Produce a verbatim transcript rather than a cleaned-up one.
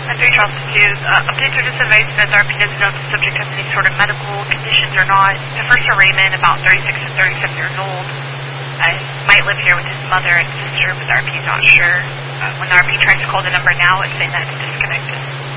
three Charleston two. Uh, updates or just advice that R P doesn't know if the subject has any sort of medical conditions or not. The first are Raymond, about thirty-six to thirty-seven years old. Uh, might live here with his mother and sister, but the R P is not sure. Uh, when the R P tries to call the number now, it's saying that it's disconnected.